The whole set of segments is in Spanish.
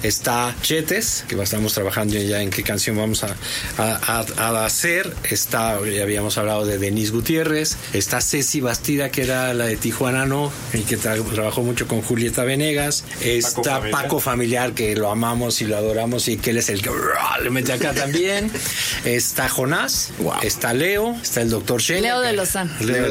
está Chetes, que estamos trabajando ya en qué canción vamos a hacer. Ya habíamos hablado de Denise Gutiérrez. Está Ceci Bastida, que era la de Tijuana No, y que trabajó mucho con Julieta Venegas. Está Paco Familiar, que lo amamos y lo adoramos, y que él es el que le mete acá también. Está Jonás, está Leo, está el doctor Shenka. Leo de Lozán.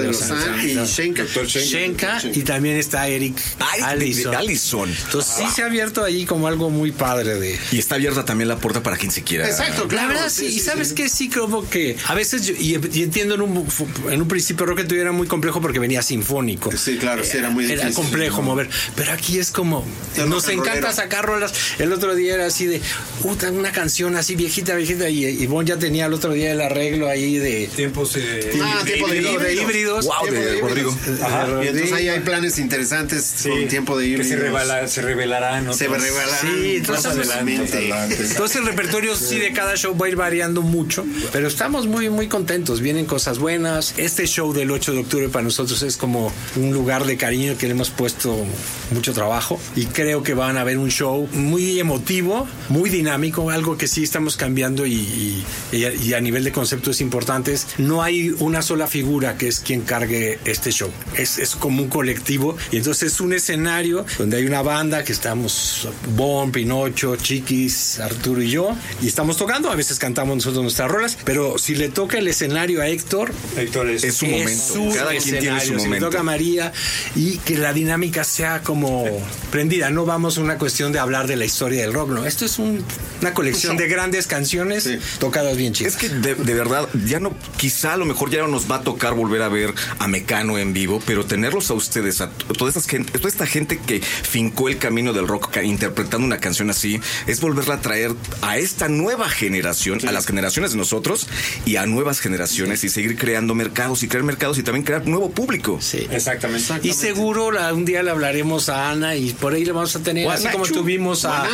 Y Shenka. Y también está Eric Allison. Entonces sí se ha abierto ahí como algo muy padre y está abierta también la puerta para quien se quiera. Exacto, claro. La verdad sí. Y sabes que sí, como que a veces y entiendo en un principio Rock and Roll era muy complejo porque venía sinfónico. Sí, claro, sí, era muy difícil. Era complejo mover, pero aquí es como nos encanta sacar rolas. El otro día era así de una canción así viejita, y Ivonne ya tenía el otro día el arreglo ahí de tiempos de híbridos. Wow, de Rodrigo. Y entonces ahí hay planes interesantes con tiempo de híbridos. Que se revelarán. Se revelarán. Sí, entonces el repertorio sí de cada show va a ir variando mucho, pero estamos muy, muy contentos. Vienen cosas buenas. Este show del 8 de octubre para nosotros es como un lugar de cariño que le hemos puesto mucho trabajo, y creo que van a ver un show muy emotivo, muy dinámico, algo que sí estamos cambiando y a nivel de conceptos importantes. No hay una sola figura que es quien cargue este show. Es como un colectivo, y entonces es un escenario donde hay una banda que estamos Bon, Pinocho, Chiquis, Arturo y yo, y estamos tocando. A veces cantamos nosotros nuestras rolas, pero si le toca el escenario a Héctor es su momento. Cada quien tiene su momento. Si le toca a María, y que la dinámica sea como prendida. No vamos a una cuestión de hablar de la historia del rock, no. Esto es una colección de grandes canciones tocadas bien chidas. Es que de verdad, ya no, quizá a lo mejor ya no nos va a tocar volver a ver a Mecano en vivo, pero tenerlos a ustedes, a toda esta gente que fincó el camino del rock interpretando una canción así, es volverla a traer a esta nueva generación, a las generaciones de nosotros y a nuevas generaciones, y seguir creando mercados y crear mercados y también crear nuevo público. Sí, exactamente. Y seguro un día le hablaremos a Ana, y por ahí le vamos a tener, así como tuvimos a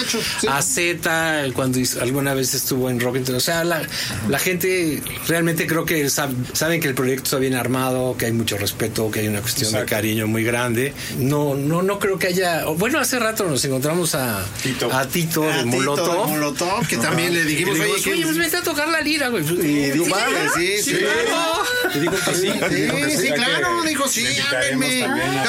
Zeta cuando alguna vez estuvo en Rock and Roll. O sea, la gente realmente creo que saben que el proyecto está bien armado, que hay mucho respeto, que hay una cuestión de cariño muy grande. No creo que haya. Bueno, hace rato nos encontramos a Tito de Molotov, que también le dijimos, oye, pues vete a tocar la lira, güey. Y digo, sí, claro, dijo, sí, háblenme.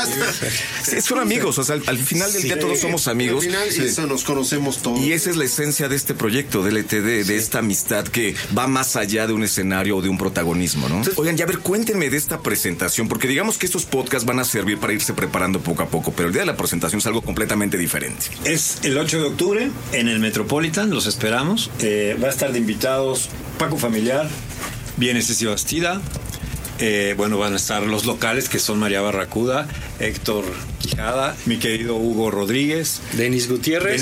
Son amigos, o sea, al final del día todos somos amigos. Al final eso nos conocemos todos. Y esa es la esencia de este proyecto, de LTD, de esta amistad que va más allá de un escenario o de un protagonismo, ¿no? Entonces, oigan, ya a ver, cuéntenme de esta presentación, porque digamos que estos podcasts van a servir para irse preparando poco a poco, pero el día de la presentación es algo completamente diferente. Es el 8 de octubre en el Metropolitan, los esperamos. Va a estar de invitados Paco Familiar, viene Ceci Bastida. Van a estar los locales, que son María Barracuda, Héctor Quijada, mi querido Hugo Rodríguez, Denis Gutiérrez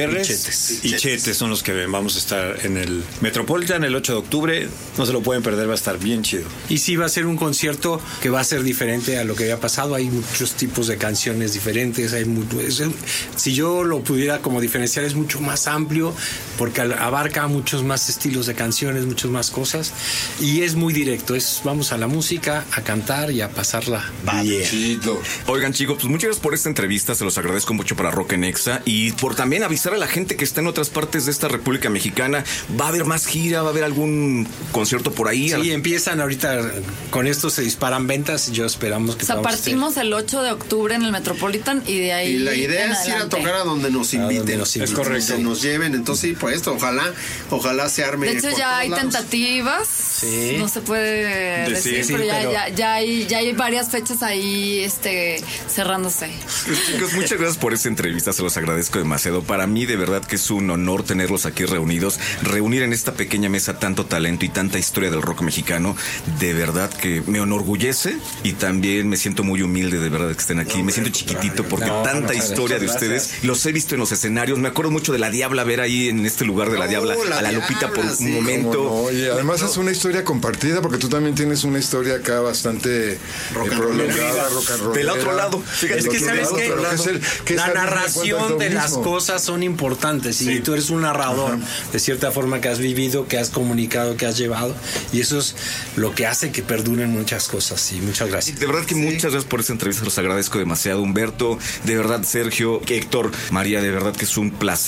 y Chetes son los que vamos a estar en el Metropolitan el 8 de octubre. No se lo pueden perder, va a estar bien chido. Y sí, va a ser un concierto que va a ser diferente a lo que había pasado. Hay muchos tipos de canciones diferentes. Si yo lo pudiera como diferenciar, es mucho más amplio porque abarca muchos más estilos de canciones, muchas más cosas, y es muy directo. Vamos a la música, a cantar y a pasarla bien. Oigan, chicos, pues muchas gracias por esta entrevista, se los agradezco mucho para Rock en Exa, y por también avisar a la gente que está en otras partes de esta República Mexicana. ¿Va a haber más gira? ¿Va a haber algún concierto por ahí? Sí, empiezan ahorita, con esto se disparan ventas, y yo esperamos que partimos el 8 de octubre en el Metropolitan, y de ahí. Y la idea es ir a tocar a donde nos inviten. Es correcto. Nos lleven, entonces sí, pues ojalá se arme. De hecho, ya hay tentativas. Sí. No se puede decir, pero ya hay varias fechas ahí cerrándose. Chicos, muchas gracias por esta entrevista, se los agradezco demasiado. Para mí de verdad que es un honor tenerlos aquí reunidos, reunir en esta pequeña mesa tanto talento y tanta historia del rock mexicano. De verdad que me enorgullece, y también me siento muy humilde de verdad que estén aquí. Me siento chiquitito porque tanta historia de ustedes. Los he visto en los escenarios, me acuerdo mucho de La Diabla, ver ahí en este lugar de La Diabla a la Lupita por un momento. Y además es una historia compartida, porque tú también tienes una historia acá bastante prolongada, rock and roll. Del otro lado. Fíjate, es que sabes que la narración de las cosas son importantes, y tú eres un narrador de cierta forma, que has vivido, que has comunicado, que has llevado, y eso es lo que hace que perduren muchas cosas. Y muchas gracias. De verdad que muchas gracias por esta entrevista, los agradezco demasiado. Humberto, de verdad, Sergio, Héctor, María, de verdad que es un placer